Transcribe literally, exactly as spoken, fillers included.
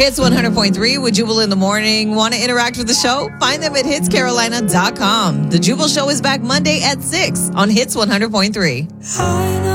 Hits one hundred point three with Jubal in the morning. Want to interact with the show? Find them at hits carolina dot com. The Jubal Show is back Monday at six on Hits one hundred point three.